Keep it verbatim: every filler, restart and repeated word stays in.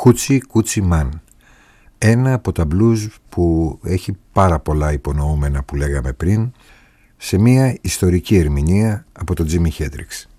Hoochie Coochie Man. Ένα από τα blues που έχει πάρα πολλά υπονοούμενα που λέγαμε πριν, σε μια ιστορική ερμηνεία από τον Τζίμι Χέντριξ.